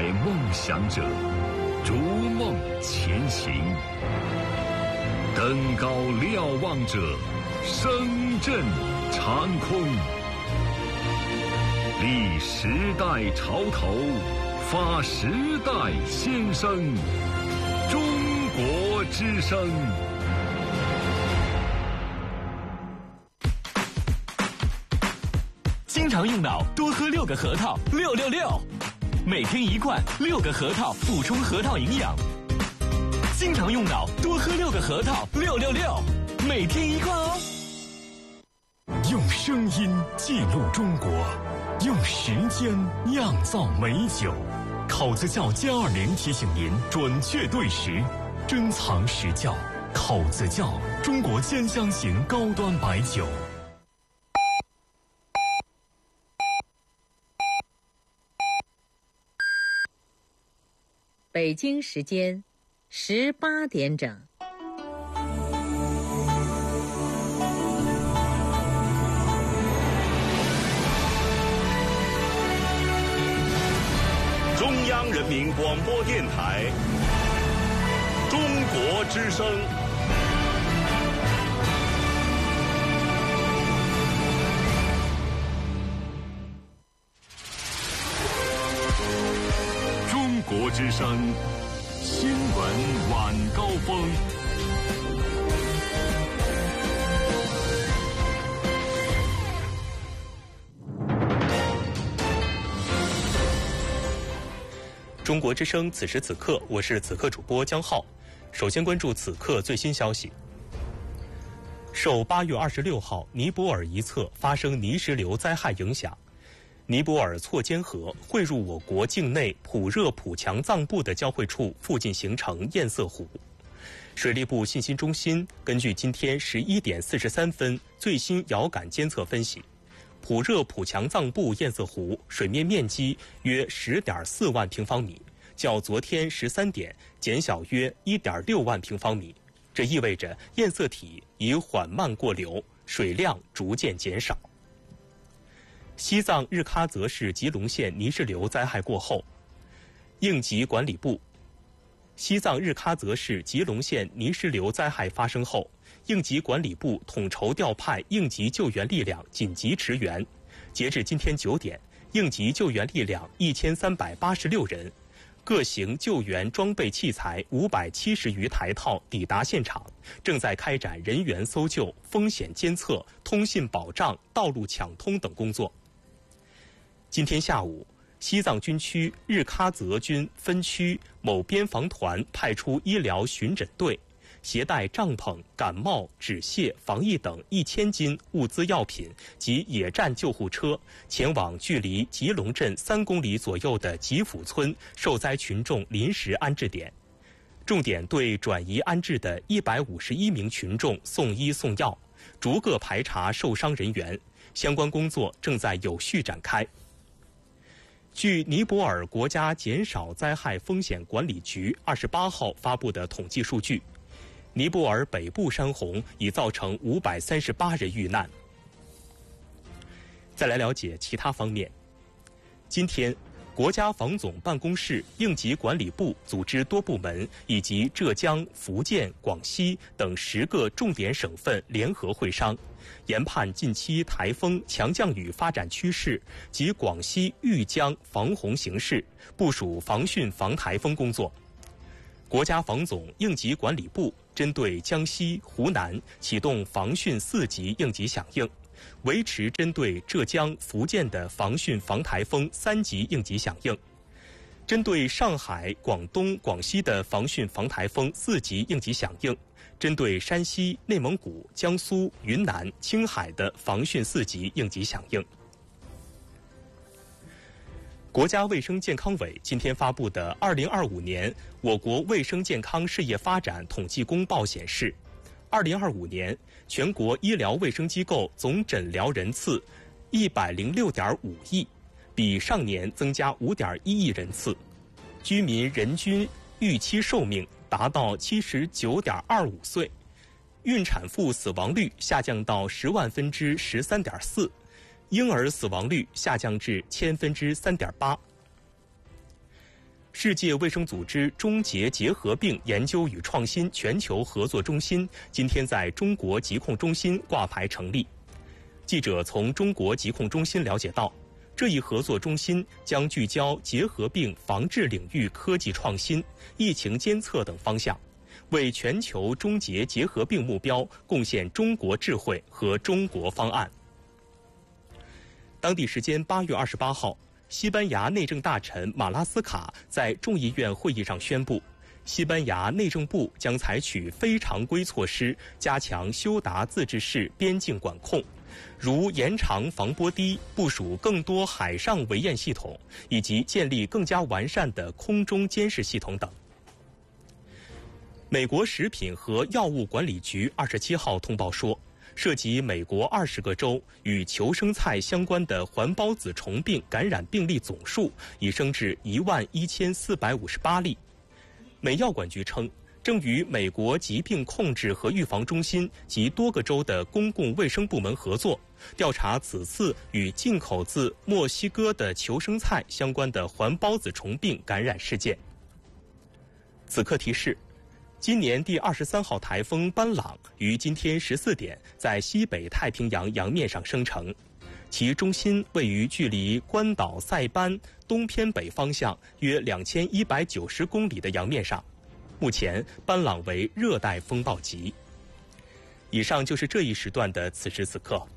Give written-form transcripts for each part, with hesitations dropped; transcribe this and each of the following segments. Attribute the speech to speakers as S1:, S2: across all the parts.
S1: 梦想者，逐梦前行。登高瞭望者，声震长空。立时代潮头，发时代先声。中国之声。
S2: 经常用脑，多喝6个核桃，666。每天1罐，6个核桃补充核桃营养。经常用脑，多喝6个核桃，666。每天1罐哦。
S3: 用声音记录中国，用时间酿造美酒。考子窖+20提醒您准确对时，珍藏实窖。考子窖，中国兼香型高端白酒。
S4: 北京时间18点整。
S5: 中央人民广播电台中国之声。
S1: 中国之声新闻晚高峰。
S6: 中国之声此时此刻，我是此刻主播江浩。首先关注此刻最新消息。受8月26号尼泊尔一侧发生泥石流灾害影响，尼泊尔错坚河汇入我国境内普热普强藏布的交汇处附近形成堰塞湖。水利部信息中心根据今天11点43分最新遥感监测分析，普热普强藏布堰塞湖水面面积约10.4万平方米，较昨天13点减小约1.6万平方米。这意味着堰塞体已缓慢过流，水量逐渐减少。西藏日喀则市吉隆县泥石流灾害过后，应急管理部。西藏日喀则市吉隆县泥石流灾害发生后，应急管理部统筹调派应急救援力量紧急驰援。截至今天9点，应急救援力量1386人，各型救援装备器材570余台套抵达现场，正在开展人员搜救、风险监测、通信保障、道路抢通等工作。今天下午，西藏军区日喀则军分区某边防团派出医疗巡诊队，携带帐篷、感冒、止泻、防疫等1000斤物资药品及野战救护车，前往距离吉隆镇3公里左右的吉府村受灾群众临时安置点，重点对转移安置的151名群众送医送药，逐个排查受伤人员，相关工作正在有序展开。据尼泊尔国家减少灾害风险管理局28号发布的统计数据，尼泊尔北部山洪已造成538人遇难。再来了解其他方面。今天，国家防总办公室应急管理部组织多部门以及浙江、福建、广西等10个重点省份联合会商，研判近期台风、强降雨发展趋势及广西豫江防洪形势，部署防汛防台风工作。国家防总应急管理部针对江西、湖南启动防汛4级应急响应，维持针对浙江、福建的防汛防台风3级应急响应，针对上海、广东、广西的防汛防台风4级应急响应，针对山西、内蒙古、江苏、云南、青海的防汛4级应急响应。国家卫生健康委今天发布的2025年我国卫生健康事业发展统计公报显示，2025年全国医疗卫生机构总诊疗人次106.5亿，比上年增加5.1亿人次，居民人均预期寿命达到79.25岁，孕产妇死亡率下降到10万分之13.4%，婴儿死亡率下降至1000分之3.8%。 世界卫生组织终结结核病研究与创新全球合作中心今天在中国疾控中心挂牌成立。记者从中国疾控中心了解到，这一合作中心将聚焦结核病防治领域科技创新、疫情监测等方向，为全球终结结核病目标贡献中国智慧和中国方案。当地时间8月28号，西班牙内政大臣马拉斯卡在众议院会议上宣布，西班牙内政部将采取非常规措施，加强休达自治市边境管控，如延长防波堤、部署更多海上围堰系统，以及建立更加完善的空中监视系统等。美国食品和药物管理局27号通报说，涉及美国20个州与球生菜相关的环孢子虫病感染病例总数已升至11458例。美药管局称，正与美国疾病控制和预防中心及多个州的公共卫生部门合作，调查此次与进口自墨西哥的球生菜相关的环孢子虫病感染事件。此刻提示，今年第23号台风班朗于今天14点在西北太平洋洋面上生成，其中心位于距离关岛塞班东偏北方向约2190公里的洋面上。目前班朗为热带风暴级。以上就是这一时段的此时此刻。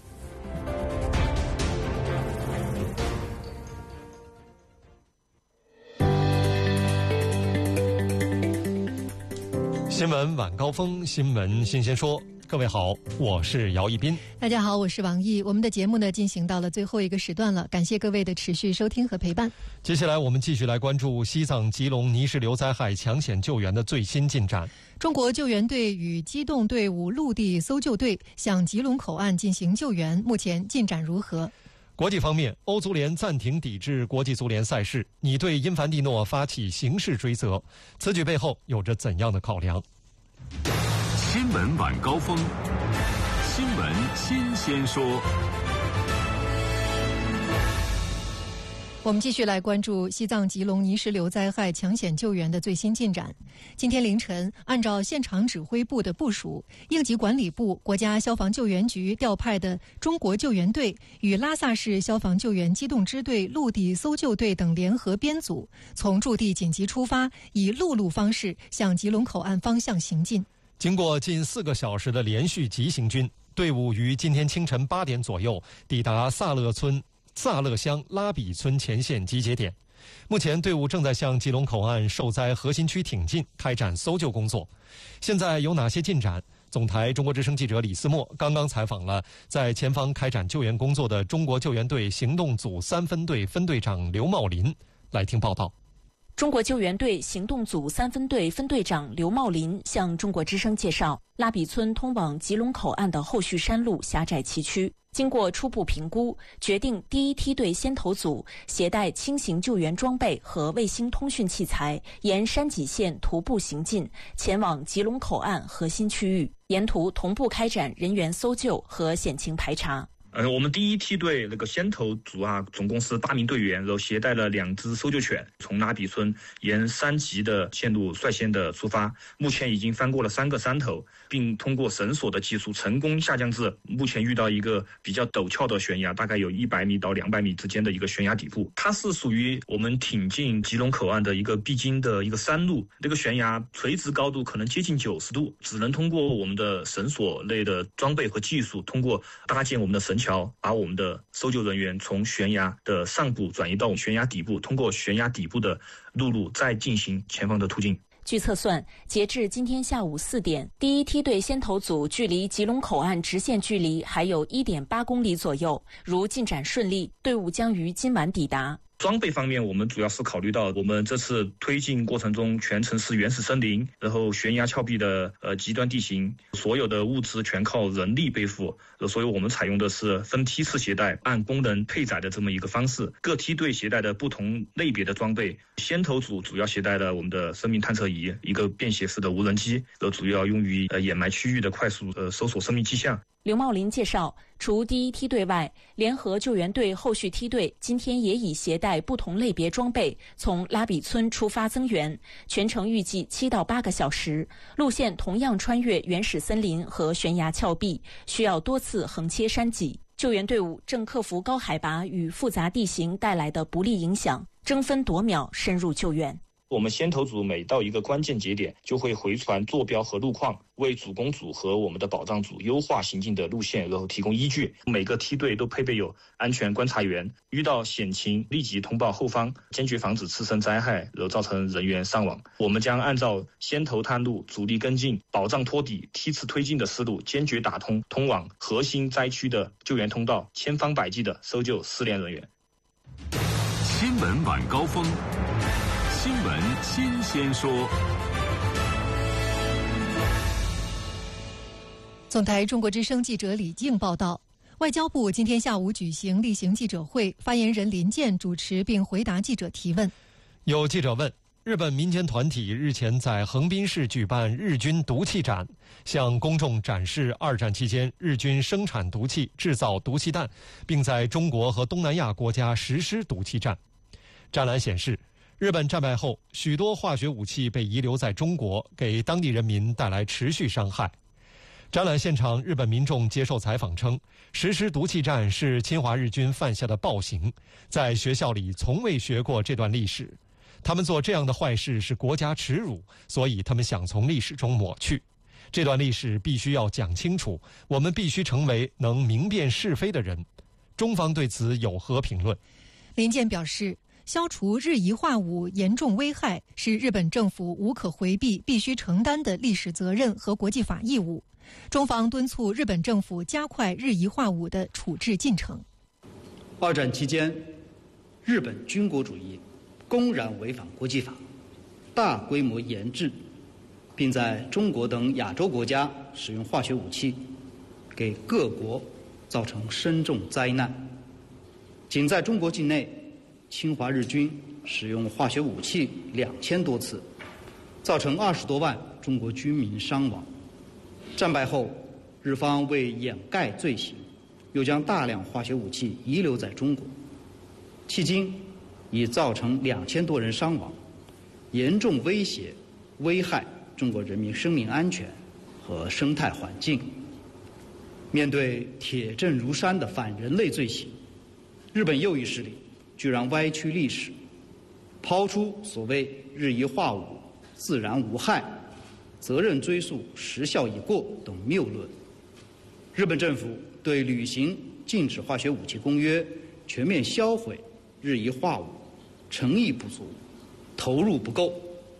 S7: 新闻晚高峰，新闻新鲜说。各位好，我是姚一斌。
S8: 大家好，我是王毅。我们的节目呢进行到了最后一个时段了，感谢各位的持续收听和陪伴。
S7: 接下来我们继续来关注西藏吉隆泥石流灾害抢险救援的最新进展。
S8: 中国救援队与机动队伍陆地搜救队向吉隆口岸进行救援，目前进展如何？
S7: 国际方面，欧足联暂停抵制国际足联赛事，拟对因凡蒂诺发起刑事追责，此举背后有着怎样的考量？
S1: 新闻晚高峰，新闻新鲜说。
S8: 我们继续来关注西藏吉隆泥石流灾害抢险救援的最新进展。今天凌晨，按照现场指挥部的部署，应急管理部、国家消防救援局调派的中国救援队与拉萨市消防救援机动支队陆地搜救队等联合编组，从驻地紧急出发，以陆路方式向吉隆口岸方向行进。
S7: 经过近4个小时的连续急行军，队伍于今天清晨8点左右抵达萨勒乡拉比村前线集结点。目前队伍正在向吉隆口岸受灾核心区挺进，开展搜救工作。现在有哪些进展？总台中国之声记者李思墨刚刚采访了在前方开展救援工作的中国救援队行动组3分队分队长刘茂林，来听报道。
S9: 中国救援队行动组3分队分队长刘茂林向中国之声介绍，拉比村通往吉隆口岸的后续山路狭窄崎岖，经过初步评估，决定第一梯队先头组携带轻型救援装备和卫星通讯器材，沿山脊线徒步行进，前往吉隆口岸核心区域，沿途同步开展人员搜救和险情排查。
S10: 我们第一梯队那个先头组总共是8名队员，然后携带了2只搜救犬，从拉比村沿山脊的线路率先的出发，目前已经翻过了3个山头，并通过绳索的技术成功下降至目前遇到一个比较陡峭的悬崖，大概有100米到200米之间的一个悬崖底部。它是属于我们挺进吉隆口岸的一个必经的一个山路，这个悬崖垂直高度可能接近90度，只能通过我们的绳索类的装备和技术，通过搭建我们的绳桥，把我们的搜救人员从悬崖的上部转移到悬崖底部，通过悬崖底部的陆路再进行前方的途径。
S9: 据测算，截至今天下午4点，第一梯队先头组距离吉隆口岸直线距离还有1.8公里左右。如进展顺利，队伍将于今晚抵达。
S10: 装备方面，我们主要是考虑到我们这次推进过程中全程是原始森林，然后悬崖峭壁的极端地形，所有的物资全靠人力背负，所以我们采用的是分梯次携带，按功能配载的这么一个方式。各梯队携带的不同类别的装备，先头组主要携带了我们的生命探测仪，一个便携式的无人机，主要用于掩埋区域的快速搜索生命迹象。
S9: 刘茂林介绍，除第一梯队外，联合救援队后续梯队今天也已携带不同类别装备从拉比村出发增援，全程预计7到8个小时，路线同样穿越原始森林和悬崖峭壁，需要多次横切山脊。救援队伍正克服高海拔与复杂地形带来的不利影响，争分夺秒深入救援。
S10: 我们先头组每到一个关键节点，就会回传坐标和路况，为主攻组和我们的保障组优化行进的路线，然后提供依据。每个梯队都配备有安全观察员，遇到险情立即通报后方，坚决防止次生灾害，然后造成人员伤亡。我们将按照先头探路、主力跟进、保障托底、梯次推进的思路，坚决打通通往核心灾区的救援通道，千方百计地搜救失联人员。
S1: 新闻晚高峰，新闻新鲜说。
S8: 总台中国之声记者李静报道，外交部今天下午举行例行记者会，发言人林健主持并回答记者提问。
S7: 有记者问，日本民间团体日前在横滨市举办日军毒气展，向公众展示二战期间日军生产毒气、制造毒气弹，并在中国和东南亚国家实施毒气战。展览显示，日本战败后，许多化学武器被遗留在中国，给当地人民带来持续伤害。展览现场，日本民众接受采访称，实施毒气战是侵华日军犯下的暴行，在学校里从未学过这段历史。他们做这样的坏事是国家耻辱，所以他们想从历史中抹去。这段历史必须要讲清楚，我们必须成为能明辨是非的人。中方对此有何评论？
S8: 林健表示，消除日夷化武严重危害是日本政府无可回避、必须承担的历史责任和国际法义务。中方敦促日本政府加快日夷化武的处置进程。
S11: 二战期间，日本军国主义公然违反国际法，大规模研制，并在中国等亚洲国家使用化学武器，给各国造成深重灾难。仅在中国境内，侵华日军使用化学武器2000多次，造成20多万中国军民伤亡。战败后，日方为掩盖罪行，又将大量化学武器遗留在中国，迄今已造成2000多人伤亡，严重威胁、危害中国人民生命安全和生态环境。面对铁证如山的反人类罪行，日本右翼势力居然歪曲历史，抛出所谓日夷化武、自然无害、责任追溯时效已过等谬论。日本政府对履行禁止化学武器公约、全面销毁日夷化武诚意不足，投入不够。